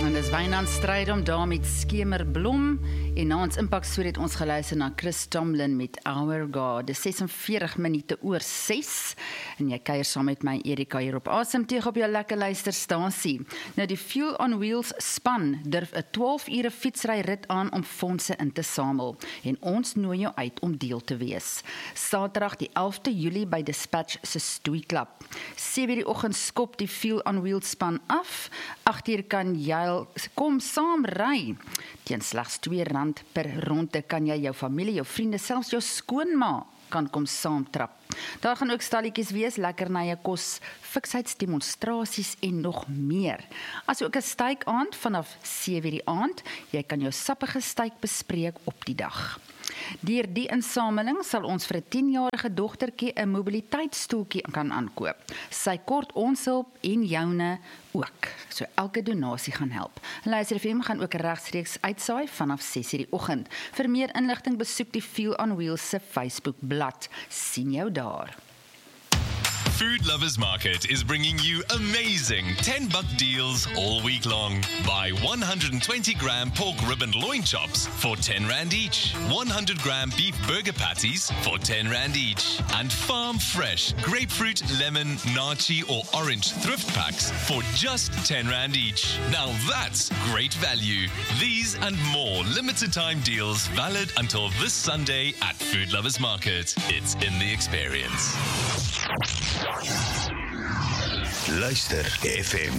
En dis Wynand Strydom daar met Skemerblom. En na ons impakstorie het ons geluister na Chris Tomlin met Our God. Dis 46 minute oor 6. En jy kuier saam met my Erika hier op Asem teeg op jou lekker luisterstasie. Nou die Fuel on Wheels span durf 'n 12 ure fietsryrit aan om fondse in te samel. En ons nooi jou uit om deel te wees. Saterdag die 11de Julie by Dispatch se stoeiklap. 7:00 die oggend skop die Fuel on Wheels span af. 8:00 kan jy kom saam ry. Teen slegs R2 per ronde kan jy jou familie, jou vriende, selfs jou skoonma kan kom saamtrap. Daar gaan ook stalletjies wees, lekkernye kos, fiksheidsdemonstrasies en nog meer. As ook 'n stykaand vanaf 7:00 die aand, jy kan jou sappige styk bespreek op die dag. Deur die insameling sal ons vir 'n 10-jarige dogtertjie 'n mobiliteitsstoeltjie kan aankoop. Sy kort ons hulp en joune ook. So elke donasie gaan help. Luister FM gaan ook regstreeks uitsaai vanaf 6:00 die oggend. Vir meer inligting besoek die Fuel on Wheels se Facebookblad. Sien jou daar. Food Lovers Market is bringing you amazing $10 deals all week long. Buy 120-gram pork ribbon loin chops for R10 each, 100-gram beef burger patties for R10 each, and farm fresh grapefruit, lemon, nachi or orange thrift packs for just R10 each. Now that's great value. These and more limited time deals valid until this Sunday at Food Lovers Market. It's in the experience. Luister FM.